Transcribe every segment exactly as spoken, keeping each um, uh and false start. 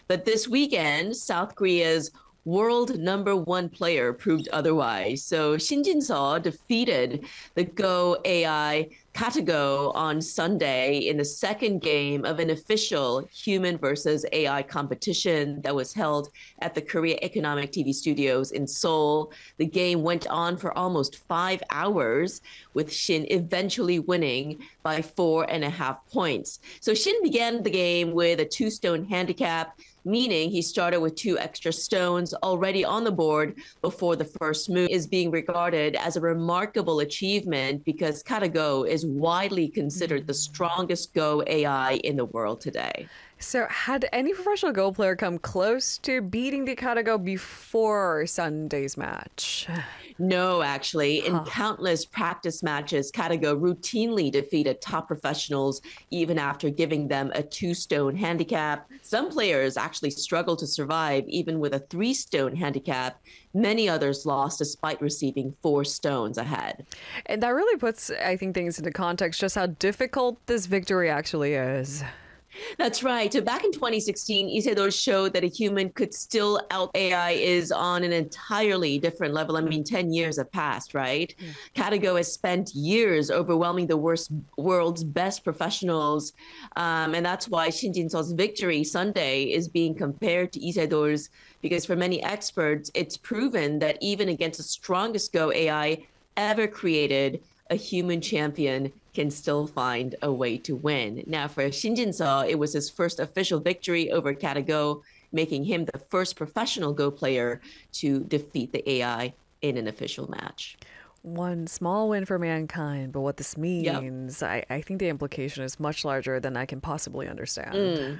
But this weekend, South Korea's world number one player proved otherwise. So Shin Jin-seo defeated the Go A I Katago on Sunday in the second game of an official human versus A I competition that was held at the Korea Economic T V Studios in Seoul. The game went on for almost five hours, with Shin eventually winning by four and a half points. So Shin began the game with a two-stone handicap, meaning he started with two extra stones already on the board before the first move, is being regarded as a remarkable achievement because Katago is widely considered the strongest Go A I in the world today. So had any professional Go player come close to beating the Katago before Sunday's match? No, actually. In Huh. countless practice matches, Katago routinely defeated top professionals even after giving them a two-stone handicap. Some players actually struggled to survive even with a three-stone handicap. Many others lost despite receiving four stones ahead. And that really puts, I think, things into context, just how difficult this victory actually is. That's right. So back in twenty sixteen, Isidore showed that a human could still out A I is on an entirely different level. I mean, ten years have passed, right? Mm. Katago has spent years overwhelming the worst world's best professionals. Um, and that's why Shin Jin-seo's victory Sunday is being compared to Isidore's, because for many experts, it's proven that even against the strongest Go A I ever created, a human champion can still find a way to win. Now, for Shin Jin-seo, it was his first official victory over Katago, making him the first professional Go player to defeat the A I in an official match. One small win for mankind, but what this means, yep. I, I think the implication is much larger than I can possibly understand. Mm.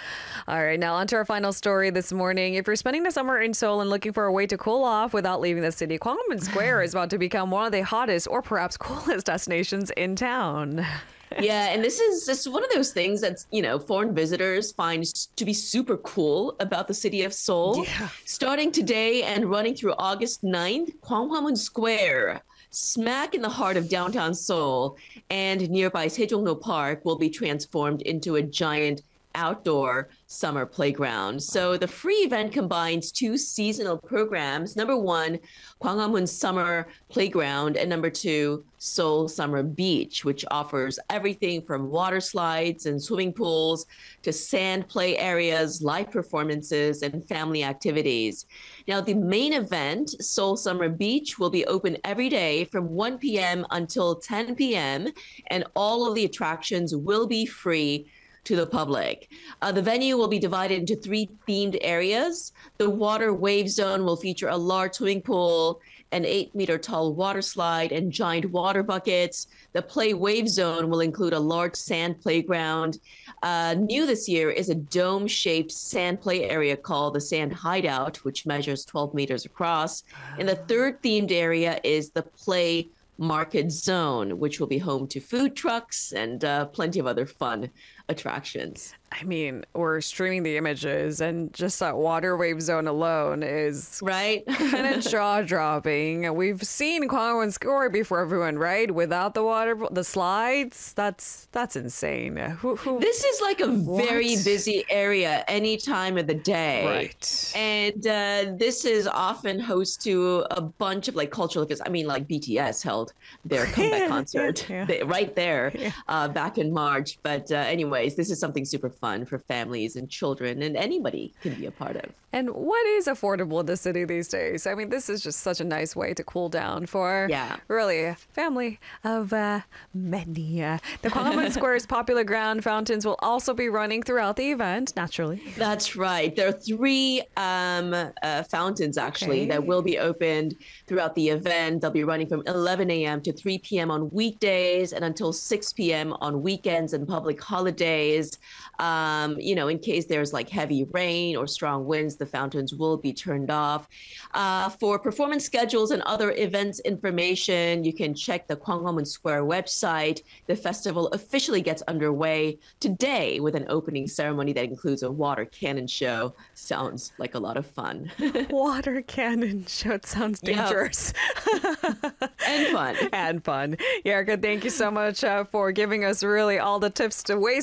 All right, now on to our final story this morning. If you're spending the summer in Seoul and looking for a way to cool off without leaving the city, Gwanghwamun Square is about to become one of the hottest or perhaps coolest destinations in town. Yeah, and this is just one of those things that, you know, foreign visitors find to be super cool about the city of Seoul. Yeah. Starting today and running through August ninth, Gwanghwamun Square, smack in the heart of downtown Seoul, and nearby Sejongno Park will be transformed into a giant outdoor summer playground. So the free event combines two seasonal programs. Number one, Gwanghwamun Summer Playground, and number two, Seoul Summer Beach, which offers everything from water slides and swimming pools to sand play areas, live performances, and family activities. Now, the main event, Seoul Summer Beach, will be open every day from one p m until ten p m, and all of the attractions will be free to the public. Uh, the venue will be divided into three themed areas. The water wave zone will feature a large swimming pool, an eight meter tall water slide, and giant water buckets. The play wave zone will include a large sand playground. Uh, new this year is a dome-shaped sand play area called the Sand Hideout, which measures twelve meters across. And the third themed area is the play market zone, which will be home to food trucks and uh, plenty of other fun attractions. I mean, we're streaming the images, and just that water wave zone alone is right kind of jaw-dropping. We've seen Gwanghwamun Square before, everyone, right? Without the water, the slides. That's that's insane. Who, who, this is like a what? very busy area any time of the day, right? And uh, this is often host to a bunch of like cultural events. I mean, like B T S held their comeback concert yeah. right there yeah. uh, back in March. But uh, anyways, this is something super fun. fun for families and children, and anybody can be a part of. And what is affordable in the city these days? I mean, this is just such a nice way to cool down for yeah. really a family of uh, many. Uh, the Gwanghwamun Square's popular ground fountains will also be running throughout the event, naturally. That's right. There are three um, uh, fountains, actually, okay. that will be opened throughout the event. They'll be running from eleven a m to three p m on weekdays and until six p m on weekends and public holidays. Um, you know, in case there's like heavy rain or strong winds, the fountains will be turned off. Uh, for performance schedules and other events information, you can check the Gwanghwamun Square website. The festival officially gets underway today with an opening ceremony that includes a water cannon show. Sounds like a lot of fun. Water cannon show. It sounds dangerous. Yep. And fun. And fun. Erica, thank you so much uh, for giving us really all the tips to waste